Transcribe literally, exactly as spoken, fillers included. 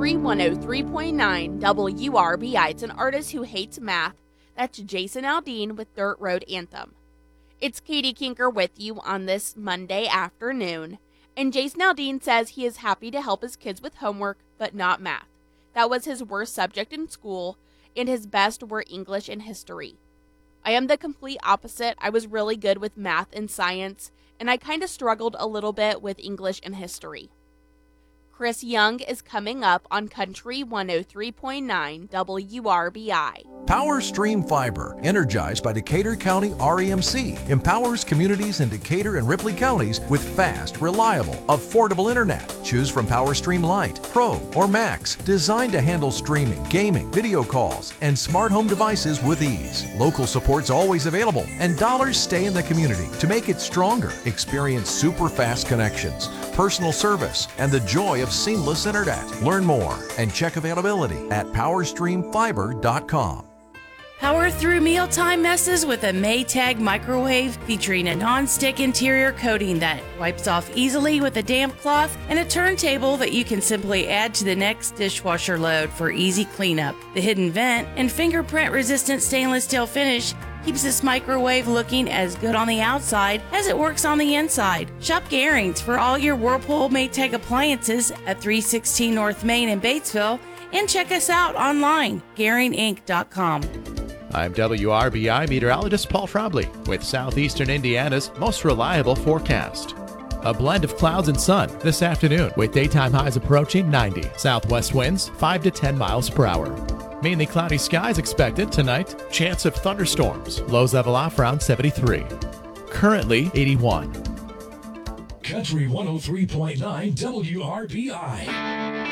Country one oh three point nine W R B I. It's an artist who hates math. That's Jason Aldean with Dirt Road Anthem. It's Katie Kinker with you on this Monday afternoon. And Jason Aldean says he is happy to help his kids with homework, but not math. That was his worst subject in school, and his best were English and history. I am the complete opposite. I was really good with math and science, and I kind of struggled a little bit with English and history. Chris Young is coming up on Country one oh three point nine W R B I. Power Stream Fiber, energized by Decatur County R E M C, empowers communities in Decatur and Ripley counties with fast, reliable, affordable internet. Choose from Power Stream Lite, Pro, or Max, designed to handle streaming, gaming, video calls, and smart home devices with ease. Local support's always available, and dollars stay in the community to make it stronger. Experience super fast connections, personal service, and the joy of seamless internet. Learn more and check availability at power stream fiber dot com. Power through mealtime messes with a Maytag microwave featuring a non-stick interior coating that wipes off easily with a damp cloth and a turntable that you can simply add to the next dishwasher load for easy cleanup. The hidden vent and fingerprint-resistant stainless steel finish keeps this microwave looking as good on the outside as it works on the inside. Shop Garings for all your Whirlpool Maytag appliances at three sixteen North Main in Batesville, and check us out online, garing inc dot com. I'm W R B I meteorologist Paul Trombley with Southeastern Indiana's most reliable forecast. A blend of clouds and sun this afternoon with daytime highs approaching ninety. Southwest winds five to ten miles per hour. Mainly cloudy skies expected tonight. Chance of thunderstorms. Lows level off around seventy-three. Currently eighty-one. Country one oh three point nine W R B I.